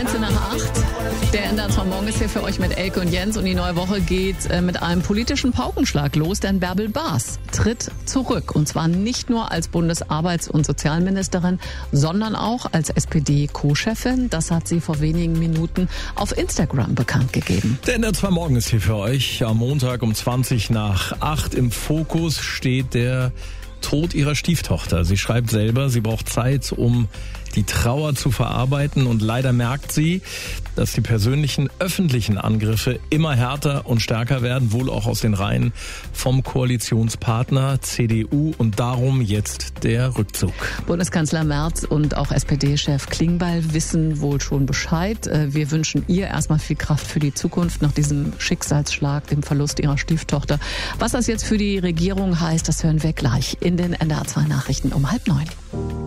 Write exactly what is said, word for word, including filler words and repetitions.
neunzehn nach acht. Der N D R zwei Morgen ist hier für euch mit Elke und Jens und die neue Woche geht mit einem politischen Paukenschlag los, denn Bärbel Baas tritt zurück. Und zwar nicht nur als Bundesarbeits- und Sozialministerin, sondern auch als S P D-Co-Chefin. Das hat sie vor wenigen Minuten auf Instagram bekannt gegeben. Der N D R zwei Morgen ist hier für euch. Am Montag um zwanzig nach acht im Fokus steht der Tod ihrer Stieftochter. Sie schreibt selber, sie braucht Zeit, um die Trauer zu verarbeiten, und leider merkt sie, dass die persönlichen öffentlichen Angriffe immer härter und stärker werden, wohl auch aus den Reihen vom Koalitionspartner C D U, und darum jetzt der Rückzug. Bundeskanzler Merz und auch S P D-Chef Klingbeil wissen wohl schon Bescheid. Wir wünschen ihr erstmal viel Kraft für die Zukunft nach diesem Schicksalsschlag, dem Verlust ihrer Stieftochter. Was das jetzt für die Regierung heißt, das hören wir gleich in den N D R zwei Nachrichten um halb neun.